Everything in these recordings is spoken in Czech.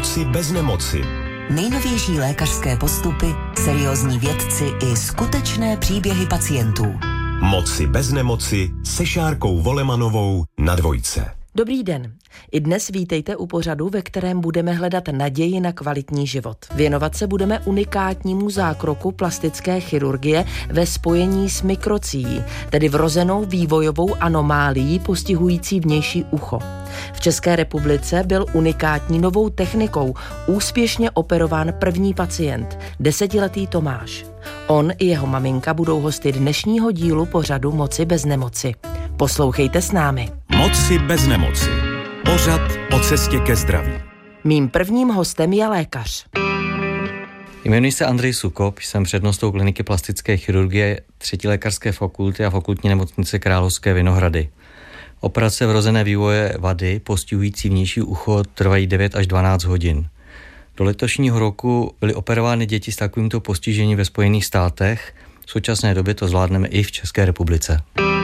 Moci bez nemoci. Nejnovější lékařské postupy, seriózní vědci i skutečné příběhy pacientů. Moci bez nemoci se Šárkou Volemanovou na Dvojce. Dobrý den. I dnes vítejte u pořadu, ve kterém budeme hledat naději na kvalitní život. Věnovat se budeme unikátnímu zákroku plastické chirurgie ve spojení s mikrocií, tedy vrozenou vývojovou anomálií postihující vnější ucho. V České republice byl unikátní novou technikou úspěšně operován první pacient, 10letý Tomáš. On i jeho maminka budou hosty dnešního dílu pořadu Moci bez nemoci. Poslouchejte s námi. Moci bez nemoci. Pořad o cestě ke zdraví. Mým prvním hostem je lékař. Jmenuji se Andrej Sukop, jsem přednostou kliniky plastické chirurgie 3. lékařské fakulty a fakultní nemocnice Královské Vinohrady. Operace vrozené vývoje vady postihující vnější ucho trvají 9 až 12 hodin. Do letošního roku byly operovány děti s takovýmto postižením ve Spojených státech. V současné době to zvládneme i v České republice.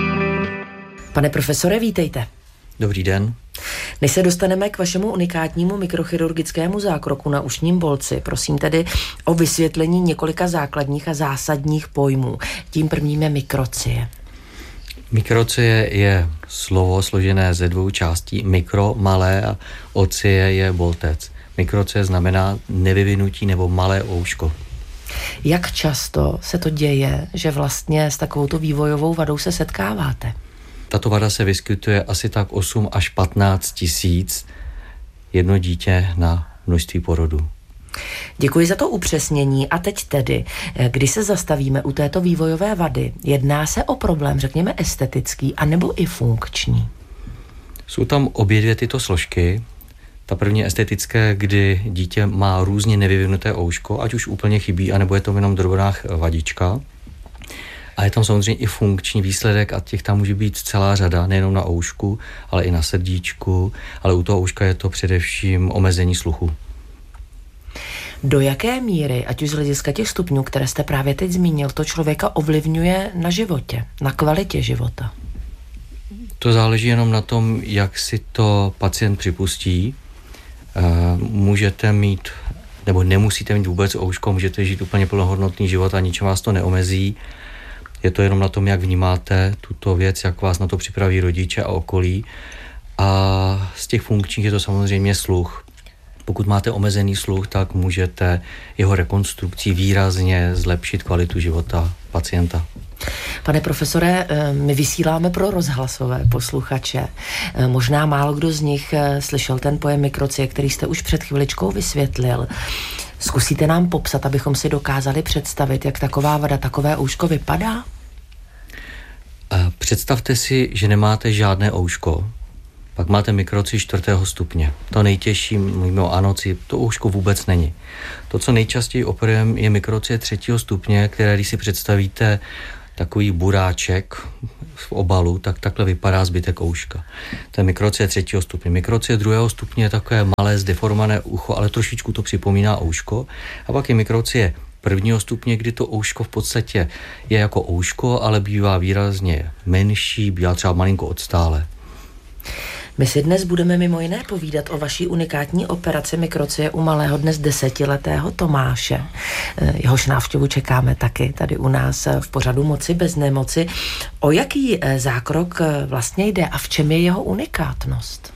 Pane profesore, vítejte. Dobrý den. Než se dostaneme k vašemu unikátnímu mikrochirurgickému zákroku na ušním bolci, prosím tedy o vysvětlení několika základních a zásadních pojmů. Tím prvním je mikrocie. Mikrocie je slovo složené ze dvou částí. Mikro, malé, a ocie je boltec. Mikrocie znamená nevyvinutí nebo malé ouško. Jak často se to děje, že vlastně s takovouto vývojovou vadou se setkáváte? Tato vada se vyskytuje asi tak 8 až 15 tisíc jedno dítě na množství porodů. Děkuji za to upřesnění. A teď tedy, když se zastavíme u této vývojové vady, jedná se o problém, řekněme, estetický, anebo i funkční? Jsou tam obě dvě tyto složky. Ta první je estetické, kdy dítě má různě nevyvinuté ouško, ať už úplně chybí, anebo je to jenom drobná vadička. A je tam samozřejmě i funkční výsledek a těch tam může být celá řada, nejenom na oušku, ale i na srdíčku, ale u toho ouška je to především omezení sluchu. Do jaké míry, ať už z hlediska těch stupňů, které jste právě teď zmínil, to člověka ovlivňuje na životě, na kvalitě života? To záleží jenom na tom, jak si to pacient připustí. Můžete mít, nebo nemusíte mít vůbec ouško, můžete žít úplně plnohodnotný život a ničem vás to neomezí. Je to jenom na tom, jak vnímáte tuto věc, jak vás na to připraví rodiče a okolí. A z těch funkčních je to samozřejmě sluch. Pokud máte omezený sluch, tak můžete jeho rekonstrukcí výrazně zlepšit kvalitu života pacienta. Pane profesore, my vysíláme pro rozhlasové posluchače. Možná málo kdo z nich slyšel ten pojem mikrocie, který jste už před chviličkou vysvětlil. Zkusíte nám popsat, abychom si dokázali představit, jak taková vada, takové ouško vypadá? Představte si, že nemáte žádné ouško. Pak máte mikrocii 4. stupně. To nejtěžší, mluvíme o anoci, to ouško vůbec není. To, co nejčastěji operujeme, je mikrocie 3. stupně, které, když si představíte takový buráček v obalu, tak takhle vypadá zbytek ouška. To je mikrocie 3. stupně. Mikrocie 2. stupně je takové malé zdeformované ucho, ale trošičku to připomíná ouško. A pak je mikrocie 1. stupně, kdy to ouško v podstatě je jako ouško, ale bývá výrazně menší, bývá třeba malinko odstále. My si dnes budeme mimo jiné povídat o vaší unikátní operaci mikrocie u malého dnes 10letého Tomáše. Jehož návštěvu čekáme taky tady u nás v pořadu Moci bez nemoci. O jaký zákrok vlastně jde a v čem je jeho unikátnost?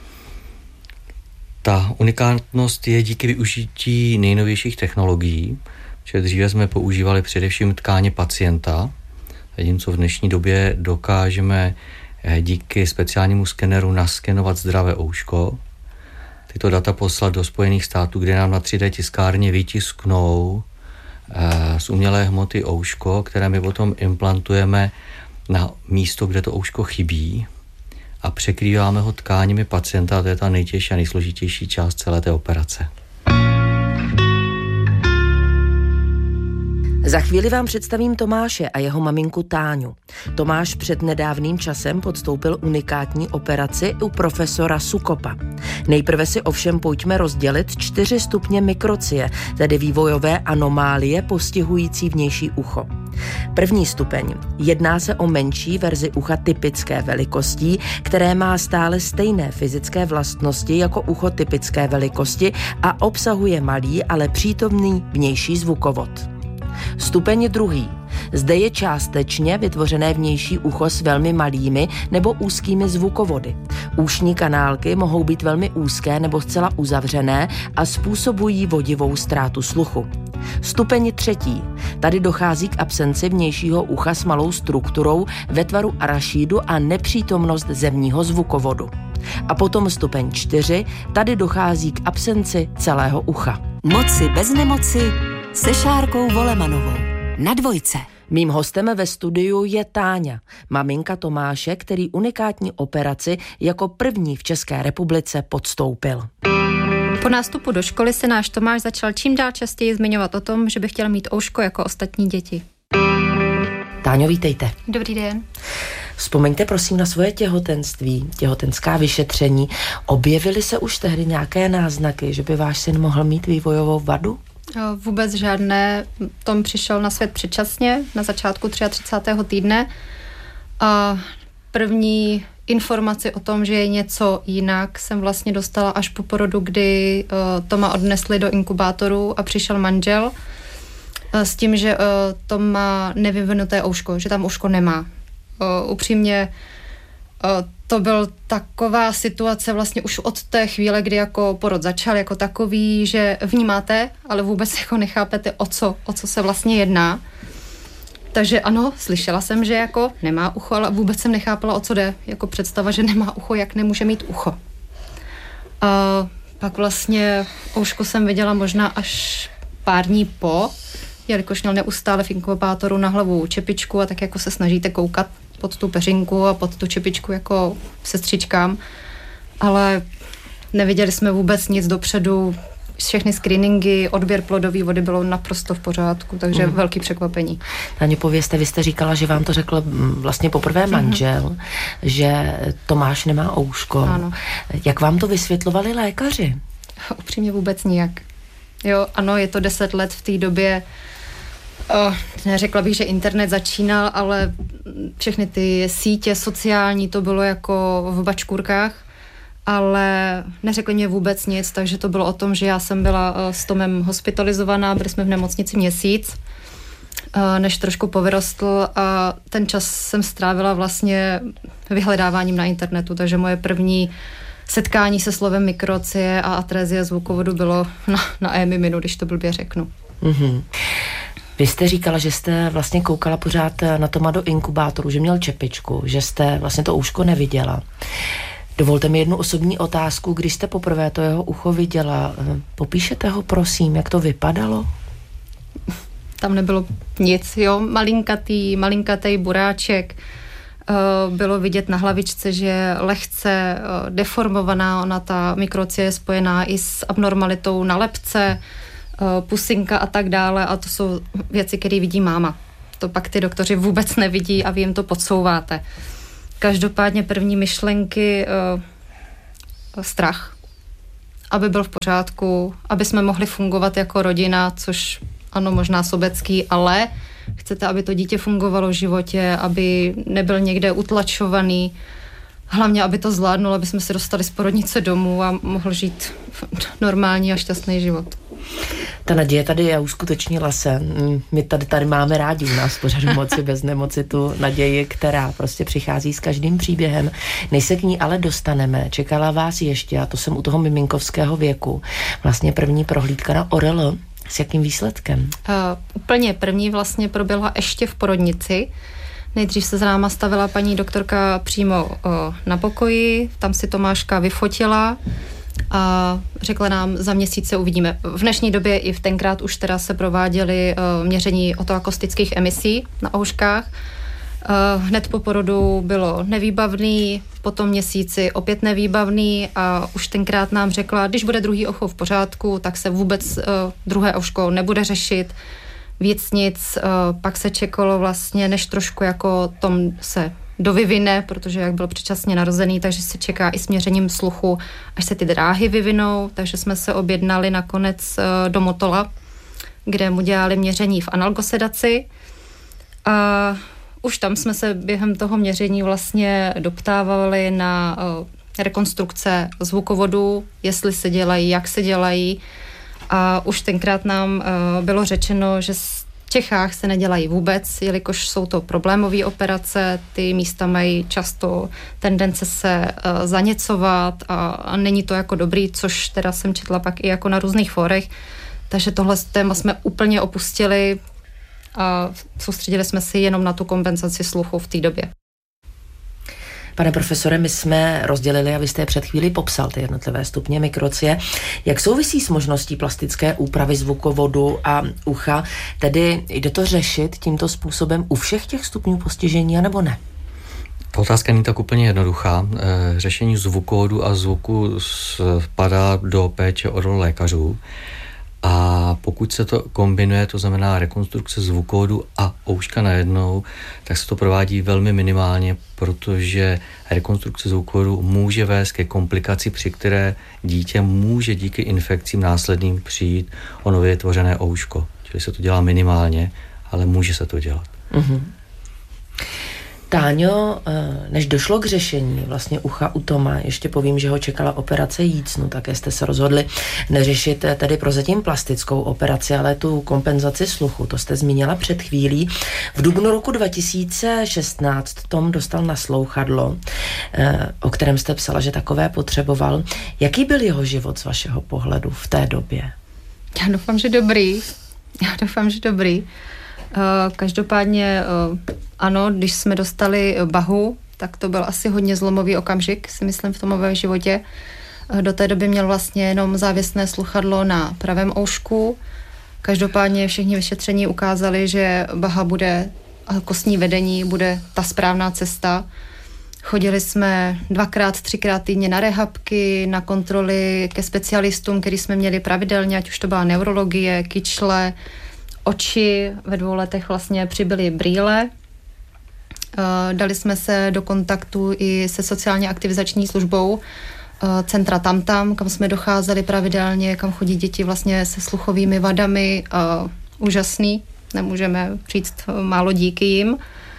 Ta unikátnost je díky využití nejnovějších technologií, že dříve jsme používali především tkáně pacienta, zatímco v dnešní době dokážeme díky speciálnímu skeneru naskenovat zdravé ouško, tyto data poslat do Spojených států, kde nám na 3D tiskárně vytisknou z umělé hmoty ouško, které my potom implantujeme na místo, kde to ouško chybí a překrýváme ho tkáněmi pacienta. To je ta nejtěžší a nejsložitější část celé té operace. Za chvíli vám představím Tomáše a jeho maminku Táňu. Tomáš před nedávným časem podstoupil unikátní operaci u profesora Sukopa. Nejprve si ovšem pojďme rozdělit 4 stupně mikrocie, tedy vývojové anomálie postihující vnější ucho. První stupeň. Jedná se o menší verzi ucha typické velikostí, které má stále stejné fyzické vlastnosti jako ucho typické velikosti a obsahuje malý, ale přítomný vnější zvukovod. Stupeň druhý. Zde je částečně vytvořené vnější ucho s velmi malými nebo úzkými zvukovody. Ušní kanálky mohou být velmi úzké nebo zcela uzavřené a způsobují vodivou ztrátu sluchu. Stupeň třetí. Tady dochází k absenci vnějšího ucha s malou strukturou ve tvaru arašídu a nepřítomnost zemního zvukovodu. A potom stupeň 4. Tady dochází k absenci celého ucha. Moci bez nemoci se Šárkou Volemanovou na Dvojce. Mým hostem ve studiu je Táňa, maminka Tomáše, který unikátní operaci jako první v České republice podstoupil. Po nástupu do školy se náš Tomáš začal čím dál častěji zmiňovat o tom, že by chtěl mít ouško jako ostatní děti. Táňo, vítejte. Dobrý den. Vzpomeňte prosím na svoje těhotenství, těhotenská vyšetření. Objevily se už tehdy nějaké náznaky, že by váš syn mohl mít vývojovou vadu? Vůbec žádné. Tom přišel na svět předčasně, na začátku 33. týdne. A první informaci o tom, že je něco jinak, jsem vlastně dostala až po porodu, kdy Toma odnesli do inkubátoru a přišel manžel s tím, že Tom má nevyvinuté ouško, že tam ouško nemá. Upřímně to byl taková situace vlastně už od té chvíle, kdy jako porod začal jako takový, že vnímáte, ale vůbec jako nechápete, o co se vlastně jedná. Takže ano, slyšela jsem, že jako nemá ucho, ale vůbec jsem nechápala, o co jde. Jako představa, že nemá ucho, jak nemůže mít ucho. A pak vlastně ouško jsem viděla možná až pár dní po, jelikož měl neustále v inkubátoru na hlavu čepičku a tak jako se snažíte koukat pod tu peřinku a pod tu čepičku jako sestřičkám, ale neviděli jsme vůbec nic dopředu. Všechny screeningy, odběr plodové vody bylo naprosto v pořádku, takže velký překvapení. Táně, povězte, vy jste říkala, že vám to řekl vlastně poprvé manžel, že Tomáš nemá ouško. Ano. Jak vám to vysvětlovali lékaři? Upřímně vůbec nijak. Jo, ano, je to 10 let v té době. Neřekla bych, že internet začínal, ale všechny ty sítě sociální, to bylo jako v bačkůrkách, ale neřekli mě vůbec nic, takže to bylo o tom, že já jsem byla s Tomem hospitalizovaná, byli jsme v nemocnici měsíc, než trošku povyrostl a ten čas jsem strávila vlastně vyhledáváním na internetu, takže moje první setkání se slovem mikrocie a atrézie zvukovodu bylo na e-miminu, když to blbě řeknu. Mm-hmm. Vy jste říkala, že jste vlastně koukala pořád na Toma do inkubátoru, že měl čepičku, že jste vlastně to ouško neviděla. Dovolte mi jednu osobní otázku, když jste poprvé to jeho ucho viděla, popíšete ho prosím, jak to vypadalo? Tam nebylo nic, jo, malinkatý buráček, bylo vidět na hlavičce, že je lehce deformovaná, ona ta mikrocie je spojená i s abnormalitou na lebce, pusinka a tak dále a to jsou věci, které vidí máma. To pak ty doktoři vůbec nevidí a vy jim to podsouváte. Každopádně první myšlenky strach, aby byl v pořádku, aby jsme mohli fungovat jako rodina, což ano, možná sobecký, ale chcete, aby to dítě fungovalo v životě, aby nebyl někde utlačovaný, hlavně, aby to zvládnul, aby jsme se dostali z porodnice domů a mohl žít normální a šťastný život. Ta naděje tady je uskutečnila se. My tady máme rádi u nás pořadu Moci bez nemoci tu naději, která prostě přichází s každým příběhem. Než se k ní ale dostaneme, čekala vás ještě, a to jsem u toho miminkovského věku, vlastně první prohlídka na ORL. S jakým výsledkem? Úplně první vlastně proběhla ještě v porodnici. Nejdřív se za náma stavila paní doktorka přímo na pokoji, tam si Tomáška vyfotila a řekla nám, za měsíc se uvidíme. V dnešní době i v tenkrát už teda se prováděly měření otoakustických emisí na ouškách. Hned po porodu bylo nevýbavný, po tom měsíci opět nevýbavný a už tenkrát nám řekla, když bude druhý ucho v pořádku, tak se vůbec druhé ouško nebude řešit, víc nic, pak se čekalo vlastně, než trošku jako tom se dovyvine, protože jak byl předčasně narozený, takže se čeká i s měřením sluchu, až se ty dráhy vyvinou, takže jsme se objednali nakonec do Motola, kde mu dělali měření v analgosedaci a už tam jsme se během toho měření vlastně doptávali na rekonstrukce zvukovodů, jestli se dělají, jak se dělají a už tenkrát nám bylo řečeno, že v Čechách se nedělají vůbec, jelikož jsou to problémové operace, ty místa mají často tendence se zaněcovat a není to jako dobrý, což teda jsem četla pak i jako na různých fórech, takže tohle téma jsme úplně opustili a soustředili jsme si jenom na tu kompenzaci sluchu v té době. Pane profesore, my jsme rozdělili a vy jste je před chvílí popsal ty jednotlivé stupně mikrocie. Jak souvisí s možností plastické úpravy zvukovodu a ucha? Tedy jde to řešit tímto způsobem u všech těch stupňů postižení, anebo ne? Ta otázka není tak úplně jednoduchá. Řešení zvukovodu a zvuku spadá do péče lékařů. A pokud se to kombinuje, to znamená rekonstrukce zvukovodu a ouška najednou, tak se to provádí velmi minimálně, protože rekonstrukce zvukovodu může vést ke komplikaci, při které dítě může díky infekcím následným přijít o nově vytvořené ouško. Čili se to dělá minimálně, ale může se to dělat. Mm-hmm. Táňo, než došlo k řešení vlastně ucha u Toma, ještě povím, že ho čekala operace jícnu, také jste se rozhodli neřešit tedy prozatím plastickou operaci, ale tu kompenzaci sluchu, to jste zmínila před chvílí. V dubnu roku 2016 Tom dostal naslouchadlo, o kterém jste psala, že takové potřeboval. Jaký byl jeho život z vašeho pohledu v té době? Já doufám, že dobrý. Každopádně ano, když jsme dostali Bahu, tak to byl asi hodně zlomový okamžik, si myslím, v Tomovém životě. Do té doby měl vlastně jenom závěsné sluchadlo na pravém oušku. Každopádně všechny vyšetření ukázaly, že Baha bude, kostní vedení bude ta správná cesta. Chodili jsme 2x, 3x týdně na rehabky, na kontroly ke specialistům, který jsme měli pravidelně, ať už to byla neurologie, kyčle, oči, ve 2 letech vlastně přibyly brýle. Dali jsme se do kontaktu i se sociálně aktivizační službou centra Tamtam, kam jsme docházeli pravidelně, kam chodí děti vlastně se sluchovými vadami. Úžasný, nemůžeme říct málo díky jim.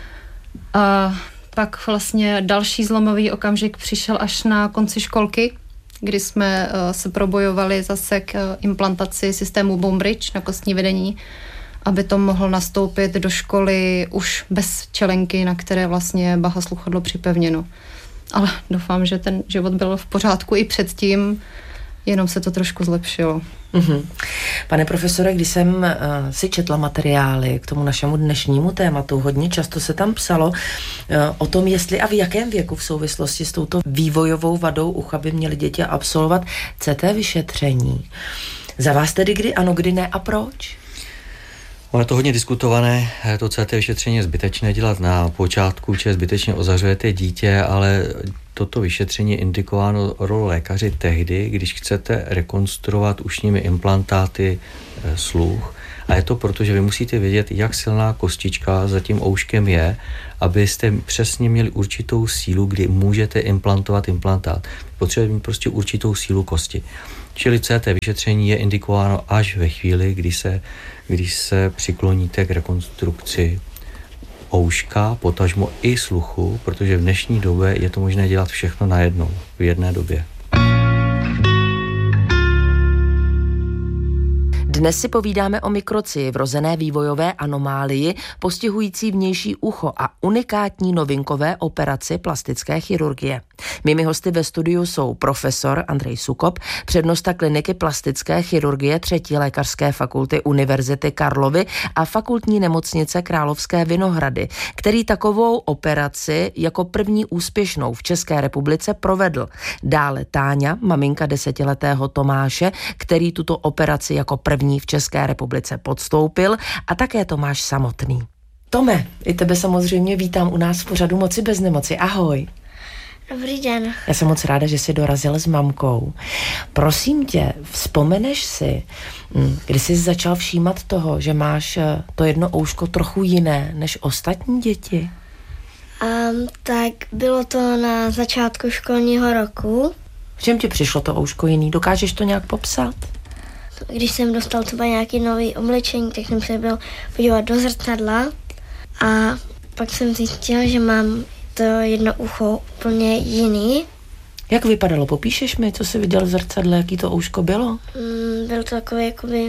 Pak vlastně další zlomový okamžik přišel až na konci školky, kdy jsme se probojovali zase k implantaci systému Bone-Bridge na kostní vedení, aby Tom mohl nastoupit do školy už bez čelenky, na které vlastně Baha sluchadlo připevněno. Ale doufám, že ten život byl v pořádku i předtím, jenom se to trošku zlepšilo. Mm-hmm. Pane profesore, když jsem si četla materiály k tomu našemu dnešnímu tématu, hodně často se tam psalo o tom, jestli a v jakém věku v souvislosti s touto vývojovou vadou ucha by měly děti absolvovat CT vyšetření. Za vás tedy kdy ano, kdy ne a proč? Ono je to hodně diskutované, to CT vyšetření je zbytečné dělat na počátku, že zbytečně ozařujete dítě, ale toto vyšetření je indikováno roli lékaři tehdy, když chcete rekonstruovat ušními implantáty sluch. A je to proto, že vy musíte vědět, jak silná kostička za tím ouškem je, abyste přesně měli určitou sílu, kdy můžete implantovat implantát. Potřebujete mít prostě určitou sílu kosti. Čili CT vyšetření je indikováno až ve chvíli, kdy se přikloníte k rekonstrukci ouška, potažmo i sluchu, protože v dnešní době je to možné dělat všechno najednou, v jedné době. Dnes si povídáme o mikrocii, vrozené vývojové anomálii, postihující vnější ucho a unikátní novinkové operaci plastické chirurgie. Mými hosty ve studiu jsou profesor Andrej Sukop, přednosta kliniky plastické chirurgie 3. lékařské fakulty Univerzity Karlovy a fakultní nemocnice Královské Vinohrady, který takovou operaci jako první úspěšnou v České republice provedl. Dále Táňa, maminka 10letého Tomáše, který tuto operaci jako první v České republice podstoupil, a také Tomáš samotný. Tome, i tebe samozřejmě vítám u nás v pořadu Moci bez nemoci. Ahoj. Dobrý den. Já jsem moc ráda, že jsi dorazil s mamkou. Prosím tě, vzpomeneš si, kdy jsi začal všímat toho, že máš to jedno ouško trochu jiné než ostatní děti? Tak bylo to na začátku školního roku. V čem ti přišlo to ouško jiný? Dokážeš to nějak popsat? Když jsem dostal třeba nějaký nový oblečení, tak jsem se byl podívat do zrcadla a pak jsem zjistil, že mám to jedno ucho úplně jiný. Jak vypadalo? Popíšeš mi, co jsi viděl v zrcadle, jaký to ouško bylo? Byl to takový jakoby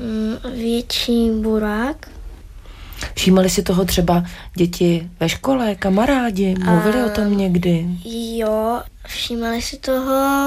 větší burák. Všímali si toho třeba děti ve škole, kamarádi? Mluvili o tom někdy? Jo, všímali si toho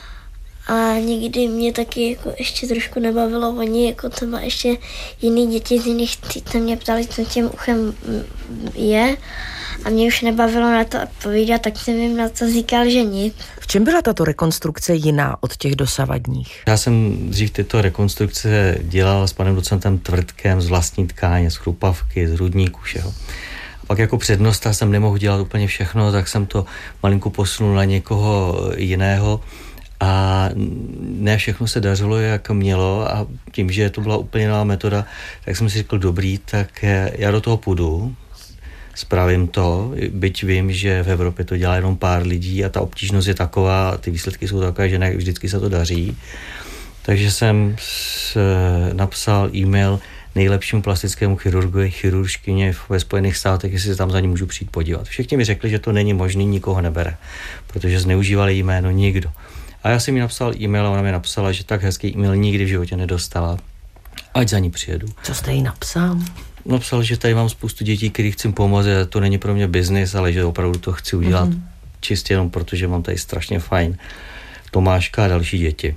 a někdy mě taky jako ještě trošku nebavilo. Oni jako třeba ještě jiný děti z jiných se mě ptali, co tím uchem je a mě už nebavilo na to odpovídat, tak jsem jim na to říkal, že nic. V čem byla tato rekonstrukce jiná od těch dosavadních? Já jsem dřív tyto rekonstrukce dělal s panem docentem Tvrdkem z vlastní tkáně, z chrupavky, z hrudníku, všeho. A pak jako přednosta jsem nemohl dělat úplně všechno, tak jsem to malinko posunul na někoho jiného a ne všechno se dařilo, jak mělo a tím, že to byla úplně nová metoda, tak jsem si řekl, dobrý, tak já do toho půjdu, spravím to, byť vím, že v Evropě to dělá jenom pár lidí a ta obtížnost je taková, ty výsledky jsou takové, že ne vždycky se to daří. Takže jsem napsal e-mail nejlepšímu plastickému chirurgovi, chiruržkyně ve Spojených státech, jestli se tam za ní můžu přijít podívat. Všichni mi řekli, že to není možný, nikoho nebere, protože zneužívali jméno nikdo. A já jsem jí napsal e-mail a ona mi napsala, že tak hezký e-mail nikdy v životě nedostala, ať za ní přijedu. Co jste jí napsal? Napsal, že tady mám spoustu dětí, kterých chci pomoct, to není pro mě biznis, ale že opravdu to chci udělat čistě jenom protože mám tady strašně fajn Tomáška a další děti.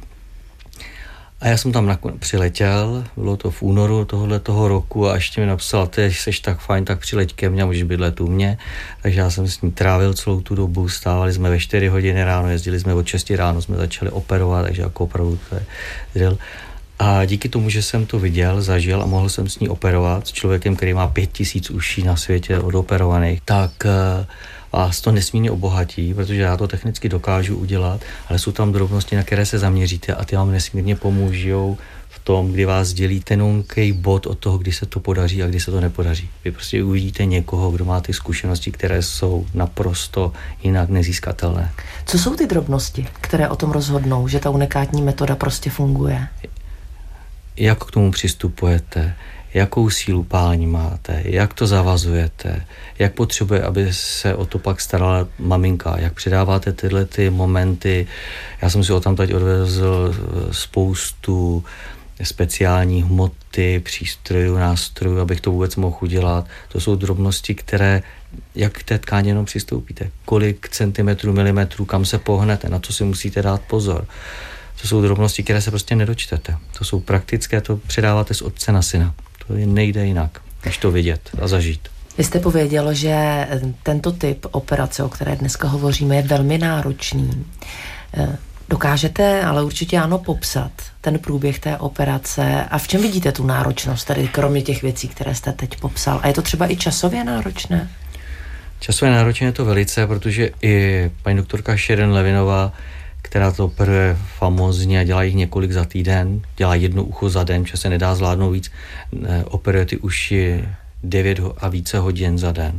A já jsem tam přiletěl, bylo to v únoru tohoto roku a ještě mi napsal, ty seš tak fajn, tak přileď ke mně, můžeš bydlet u mě. Takže já jsem s ní trávil celou tu dobu, stávali jsme ve 4 hodiny ráno, jezdili jsme od 6 ráno, jsme začali operovat, takže jako opravdu to je drill. A díky tomu, že jsem to viděl, zažil a mohl jsem s ní operovat, s člověkem, který má 5000 uší na světě odoperovaných, tak vás to nesmírně obohatí, protože já to technicky dokážu udělat, ale jsou tam drobnosti, na které se zaměříte a ty vám nesmírně pomůžou v tom, kdy vás dělí tenunký bod od toho, kdy se to podaří a kdy se to nepodaří. Vy prostě uvidíte někoho, kdo má ty zkušenosti, které jsou naprosto jinak nezískatelné. Co jsou ty drobnosti, které o tom rozhodnou, že ta unikátní metoda prostě funguje? Jak k tomu přistupujete, jakou sílu pálení máte, jak to zavazujete, jak potřebuje, aby se o to pak starala maminka, jak předáváte tyhle ty momenty. Já jsem si o tam teď odvezl spoustu speciální hmoty, přístrojů, nástrojů, abych to vůbec mohl udělat. To jsou drobnosti, které, jak k té tkáni jenom přistoupíte, kolik centimetrů, milimetrů, kam se pohnete, na co si musíte dát pozor. To jsou drobnosti, které se prostě nedočtete. To jsou praktické, to předáváte z otce na syna. To nejde jinak, než to vidět a zažít. Vy jste pověděl, že tento typ operace, o které dneska hovoříme, je velmi náročný. Dokážete, ale určitě ano, popsat ten průběh té operace a v čem vidíte tu náročnost, tady kromě těch věcí, které jste teď popsal? A je to třeba i časově náročné? Časově náročné je to velice, protože i paní doktorka Sharon Levinová, která to operuje famózně a dělá jich několik za týden, dělá jedno ucho za den, že se nedá zvládnout víc, operuje ty uši 9 a více hodin za den.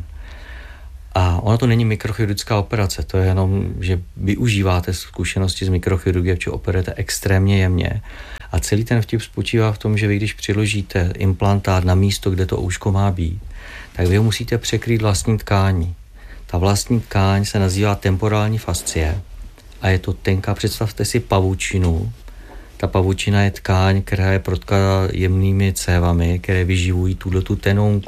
A ona to není mikrochirurgická operace, to je jenom, že využíváte zkušenosti z mikrochirurgie, protože operujete extrémně jemně. A celý ten vtip spočívá v tom, že vy když přiložíte implantát na místo, kde to ouško má být, tak vy ho musíte překrýt vlastní tkání. Ta vlastní tkáň se nazývá temporální fascie a je to tenká, představte si pavučinu. Ta pavučina je tkáň, která je protkaná jemnými cévami, které vyživují tuhletu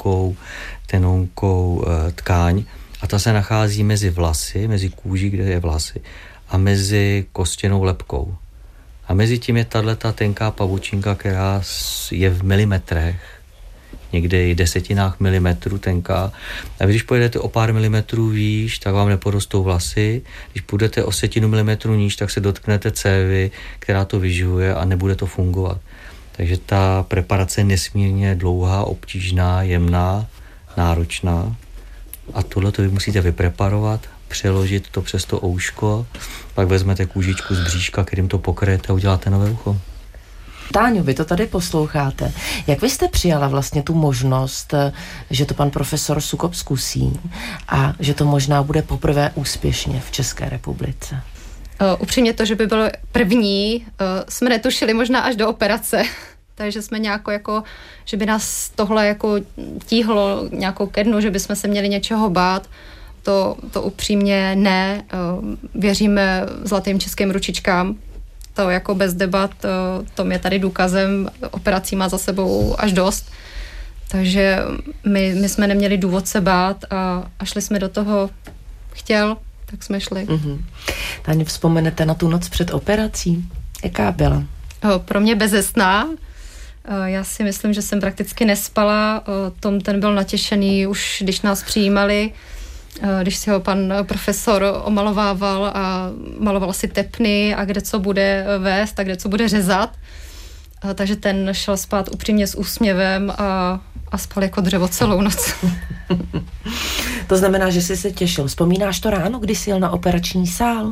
tenonkou tkáň a ta se nachází mezi vlasy, mezi kůží, kde je vlasy a mezi kostěnou lebkou. A mezi tím je tato tenká pavučinka, která je v milimetrech, někde i desetinách milimetrů tenká. A když pojedete o pár milimetrů výš, tak vám neporostou vlasy. Když půjdete o setinu milimetru níž, tak se dotknete cévy, která to vyživuje a nebude to fungovat. Takže ta preparace je nesmírně dlouhá, obtížná, jemná, náročná. A tohle to vy musíte vypreparovat, přeložit to přes to ouško, pak vezmete kůžičku z bříška, kterým to pokryjete a uděláte nové ucho. Táňo, vy to tady posloucháte. Jak vy jste přijala vlastně tu možnost, že to pan profesor Sukop zkusí a že to možná bude poprvé úspěšně v České republice? Upřímně to, že by bylo první, jsme netušili možná až do operace. Takže jsme nějako jako, že by nás tohle jako tíhlo nějakou ke dnu, že bychom se měli něčeho bát. To upřímně ne. Věříme zlatým českým ručičkám. To jako bez debat, to je tady důkazem, operací má za sebou až dost. Takže my jsme neměli důvod se bát a šli jsme do toho, chtěl, tak jsme šli. Mm-hmm. Táně, vzpomenete na tu noc před operací? Jaká byla? Pro mě bezesná. Já si myslím, že jsem prakticky nespala. Tom ten byl natěšený už, když nás přijímali, když si ho pan profesor omalovával a maloval si tepny a kde co bude vést a kde co bude řezat. Takže ten šel spát upřímně s úsměvem a spal jako dřevo celou noc. To znamená, že jsi se těšil. Vzpomínáš to ráno, kdy jsi jel na operační sál?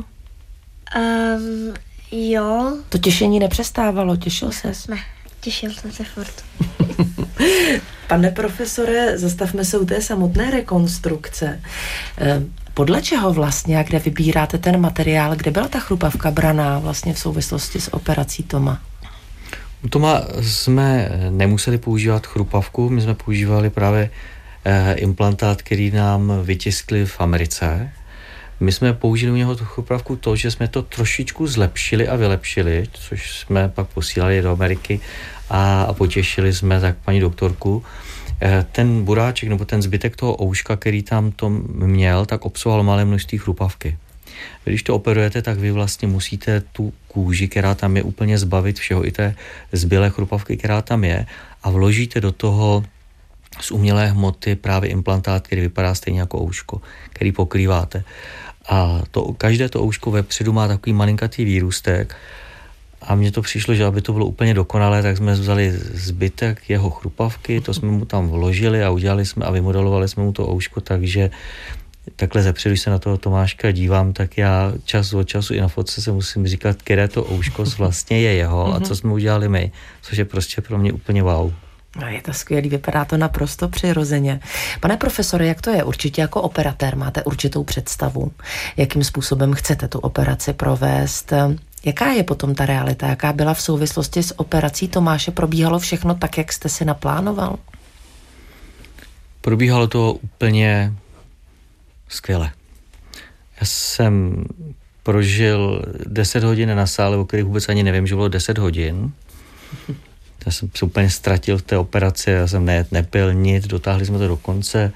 Jo. To těšení nepřestávalo, těšil ses? Ne, těšil jsem se furt. Pane profesore, zastavme se u té samotné rekonstrukce. Podle čeho vlastně a kde vybíráte ten materiál, kde byla ta chrupavka braná vlastně v souvislosti s operací Toma? U Toma jsme nemuseli používat chrupavku, my jsme používali právě implantát, který nám vytiskli v Americe. My jsme použili u něho tu chrupavku to, že jsme to trošičku zlepšili a vylepšili, což jsme pak posílali do Ameriky a potěšili jsme tak paní doktorku. Ten buráček nebo ten zbytek toho ouška, který tam Tom měl, tak obsahoval malé množství chrupavky. Když to operujete, tak vy vlastně musíte tu kůži, která tam je, úplně zbavit všeho, i té zbylé chrupavky, která tam je, a vložíte do toho z umělé hmoty právě implantát, který vypadá stejně jako ouško, který pokrýváte. A každé to ouško vepředu má takový malinkatý výrůstek a mně to přišlo, že aby to bylo úplně dokonalé, tak jsme vzali zbytek jeho chrupavky, to jsme mu tam vložili a udělali jsme a vymodelovali jsme mu to ouško, takže takhle zepředu, když se na toho Tomáška dívám, tak já čas od času i na fotce se musím říkat, které to ouško vlastně je jeho a co jsme udělali my, což je prostě pro mě úplně wow. No, je to skvělý, vypadá to naprosto přirozeně. Pane profesore, jak to je? Určitě jako operatér máte určitou představu, jakým způsobem chcete tu operaci provést. Jaká je potom ta realita? Jaká byla v souvislosti s operací Tomáše? Probíhalo všechno tak, jak jste si naplánoval? Probíhalo to úplně skvěle. Já jsem prožil 10 hodin na sále, o kterých vůbec ani nevím, že bylo 10 hodin. Já jsem se úplně ztratil v té operaci, já jsem nepil nic, dotáhli jsme to do konce.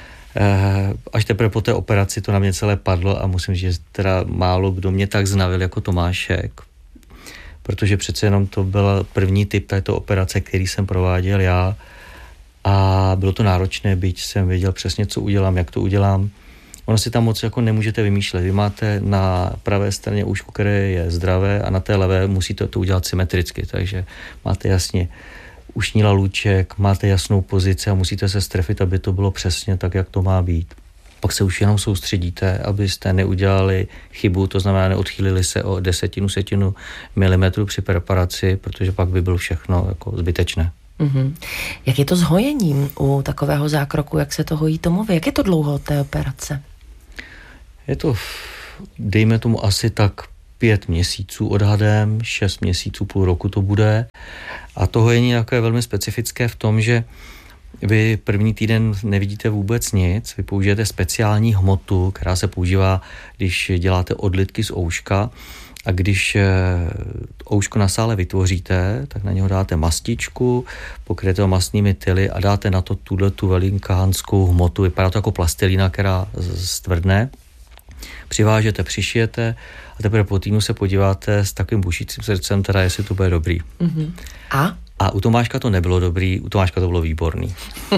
Až teprve po té operaci to na mě celé padlo a musím říct, že teda málo kdo mě tak znavil jako Tomášek, protože přece jenom to byl první typ této operace, který jsem prováděl já a bylo to náročné, byť jsem věděl přesně, co udělám, jak to udělám. Ono si tam moc jako nemůžete vymýšlet. Vy máte na pravé straně ouško, které je zdravé a na té levé musíte to udělat symetricky, takže máte jasně ušní lalůček, máte jasnou pozici a musíte se strefit, aby to bylo přesně tak, jak to má být. Pak se už jenom soustředíte, abyste neudělali chybu, to znamená neodchýlili se o 0,1 milimetru při preparaci, protože pak by bylo všechno jako zbytečné. Mm-hmm. Jak je to s hojením u takového zákroku, jak se to hojí Tomovi? Jak je to dlouho od té operace? Je to, dejme tomu asi tak 5 měsíců odhadem, 6 měsíců, půl roku to bude. A to hojení je velmi specifické v tom, že vy první týden nevidíte vůbec nic, vy použijete speciální hmotu, která se používá, když děláte odlitky z ouška, a když ouško na sále vytvoříte, tak na něho dáte mastičku, pokryjete ho mastnými tyly a dáte na to tu velinkánskou hmotu. Vypadá to jako plastilína, která stvrdne. Přivážete, přišijete a teprve po týdnu se podíváte s takovým bušícím srdcem, teda jestli to bude dobrý. Mm-hmm. A u Tomáška to nebylo dobrý, u Tomáška to bylo výborný.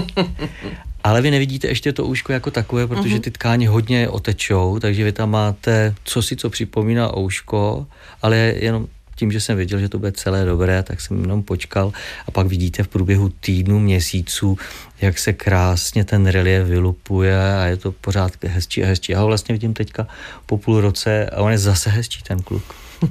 Ale vy nevidíte ještě to ouško jako takové, protože ty tkáně hodně otečou, takže vy tam máte co připomíná ouško, ale je jenom tím, že jsem věděl, že to bude celé dobré, tak jsem jenom počkal a pak vidíte v průběhu týdnů, měsíců, jak se krásně ten relief vylupuje a je to pořád hezčí a hezčí. Já ho vlastně vidím teďka po půl roce a on je zase hezčí, ten kluk.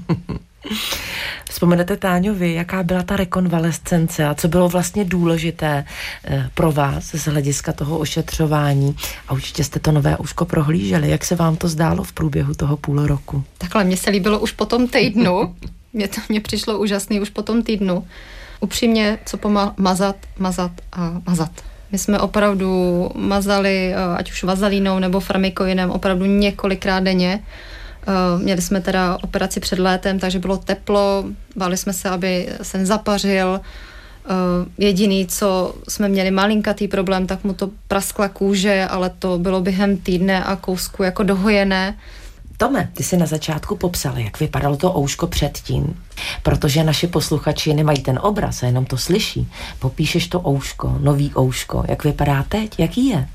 Vzpomenete, Táňo, vy, jaká byla ta rekonvalescence a co bylo vlastně důležité pro vás z hlediska toho ošetřování? A určitě jste to nové ouško prohlíželi. Jak se vám to zdálo v průběhu toho půl roku? Takhle, mně se líbilo už po tom týdnu. Mně přišlo úžasný už po tom týdnu. Upřímně, co mazat. My jsme opravdu mazali, ať už vazalínou nebo farmikoinem, opravdu několikrát denně. Měli jsme teda operaci před létem, takže bylo teplo, báli jsme se, aby se nezapařil. Jediný, co jsme měli malinkatý problém, tak mu to praskla kůže, ale to bylo během týdne a kousku jako dohojené. Tome, ty jsi na začátku popsal, jak vypadalo to ouško předtím, protože naši posluchači nemají ten obraz a jenom to slyší. Popíšeš to ouško, nový ouško, jak vypadá teď, jaký je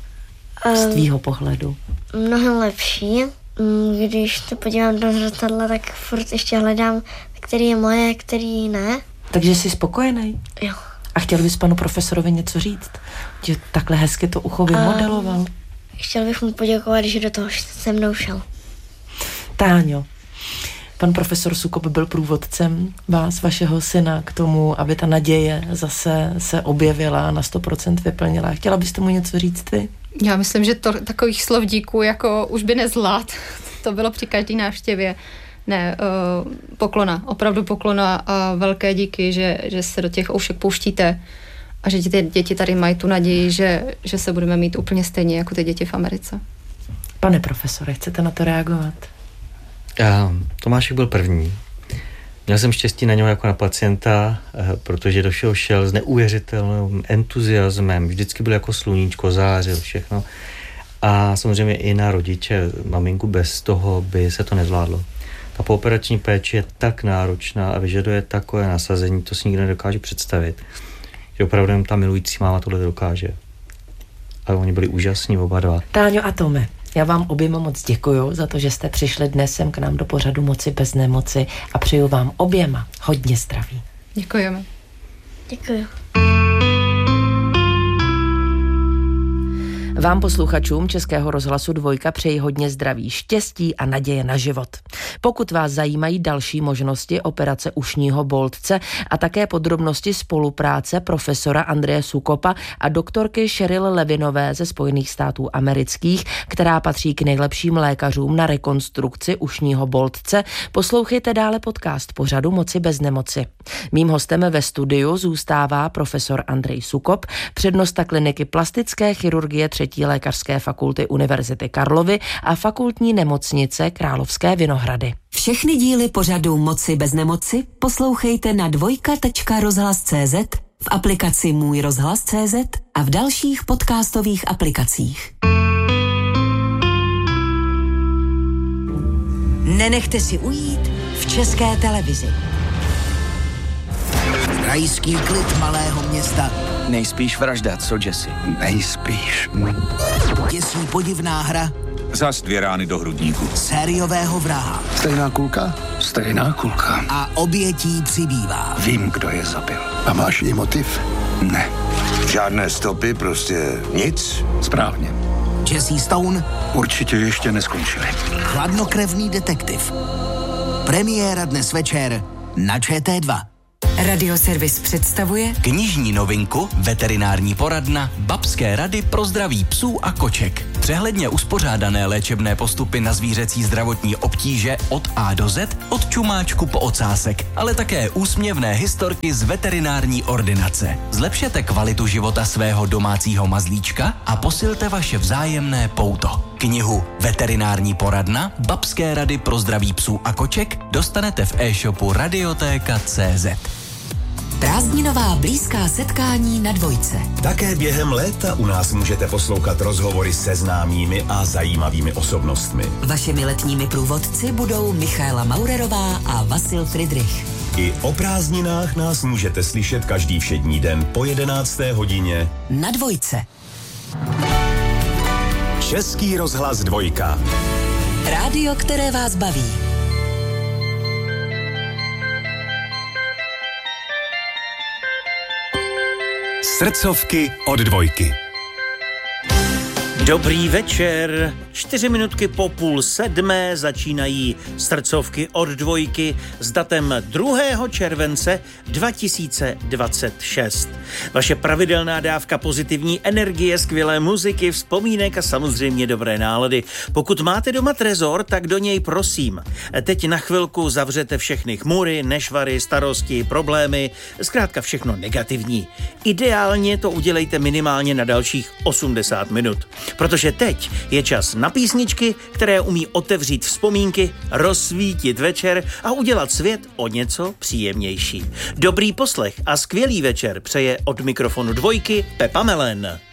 z tvýho pohledu? Mnohem lepší. Když to podívám do zrcadla, tak furt ještě hledám, který je moje, který ne. Takže jsi spokojený? Jo. A chtěl bys panu profesorovi něco říct? Že takhle hezky to ucho vymodeloval? Chtěl bych mu poděkovat, že do toho se mnou šel. Táňo, pan profesor Sukop byl průvodcem vás, vašeho syna, k tomu, aby ta naděje zase se objevila a na 100% vyplnila. Chtěla byste mu něco říct ty? Já myslím, že to takových slov díků jako už by nezvlád. To bylo při každé návštěvě. Ne, poklona, opravdu poklona a velké díky, že se do těch oušek pouštíte a že ty děti tady mají tu naději, že se budeme mít úplně stejně jako ty děti v Americe. Pane profesore, chcete na to reagovat? Tomášek byl první. Měl jsem štěstí na něho jako na pacienta, protože do všeho šel s neuvěřitelným entuziasmem. Vždycky byl jako sluníčko, zářil všechno. A samozřejmě i na rodiče, maminku, bez toho by se to nezvládlo. Ta pooperační péče je tak náročná a vyžaduje takové nasazení, to si nikdo nedokáže představit. Že opravdu jen ta milující máma tohle dokáže. Ale oni byli úžasní oba dva. Táňo a Tome, já vám oběma moc děkuju za to, že jste přišli dnes sem k nám do pořadu Moci bez nemoci a přeju vám oběma hodně zdraví. Děkujeme. Děkuju. Vám posluchačům Českého rozhlasu Dvojka přeji hodně zdraví, štěstí a naděje na život. Pokud vás zajímají další možnosti operace ušního boltce a také podrobnosti spolupráce profesora Andreje Sukopa a doktorky Sheryl Levinové ze Spojených států amerických, která patří k nejlepším lékařům na rekonstrukci ušního boltce, poslouchejte dále podcast pořadu Moci bez nemoci. Mým hostem ve studiu zůstává profesor Andrej Sukop, přednosta kliniky plastické chirurgie 3. lékařské fakulty Univerzity Karlovy a fakultní nemocnice Královské Vinohrady. Všechny díly pořadu Moci bez nemoci poslouchejte na dvojka.rozhlas.cz, v aplikaci Můj rozhlas.cz a v dalších podcastových aplikacích. Nenechte si ujít v České televizi. Krajský klid malého města. Nejspíš vražda, co Jesse? Nejspíš. Děsí podivná hra. Zas 2 rány do hrudníku. Sériového vraha. Stejná kulka? Stejná kulka. A obětí přibývá. Vím, kdo je zabil. A máš i motiv? Ne. Žádné stopy, prostě nic? Správně. Jesse Stone. Určitě ještě neskončili. Chladnokrevný detektiv. Premiéra dnes večer na ČT2. Radioservis představuje knižní novinku Veterinární poradna Babské rady pro zdraví psů a koček. Přehledně uspořádané léčebné postupy na zvířecí zdravotní obtíže od A do Z, od čumáčku po ocásek, ale také úsměvné historky z veterinární ordinace. Zlepšete kvalitu života svého domácího mazlíčka a posilte vaše vzájemné pouto. Knihu Veterinární poradna Babské rady pro zdraví psů a koček dostanete v e-shopu Radiotéka.cz. prázdninová blízká setkání na Dvojce. Také během léta u nás můžete poslouchat rozhovory se známými a zajímavými osobnostmi. Vašimi letními průvodci budou Michaela Maurerová a Vasil Friedrich. I o prázdninách nás můžete slyšet každý všední den po 11. hodině na Dvojce. Český rozhlas Dvojka. Rádio, které vás baví. Srdcovky od Dvojky. Dobrý večer, 4 minutky po 6:30 začínají Srdcovky od Dvojky s datem 2. července 2026. Vaše pravidelná dávka pozitivní energie, skvělé muziky, vzpomínek a samozřejmě dobré nálady. Pokud máte doma trezor, tak do něj prosím. Teď na chvilku zavřete všechny chmury, nešvary, starosti, problémy, zkrátka všechno negativní. Ideálně to udělejte minimálně na dalších 80 minut. Protože teď je čas na písničky, které umí otevřít vzpomínky, rozsvítit večer a udělat svět o něco příjemnější. Dobrý poslech a skvělý večer přeje od mikrofonu Dvojky Pepa Melen.